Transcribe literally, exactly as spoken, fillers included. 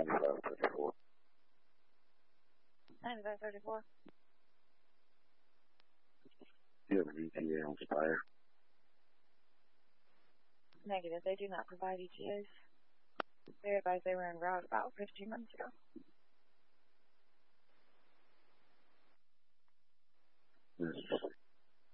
ninety-five thirty-four. ninety-five thirty-four. Do you have an E T A on Spire? Negative. They do not provide E T As. They advised they were en route about fifteen months ago.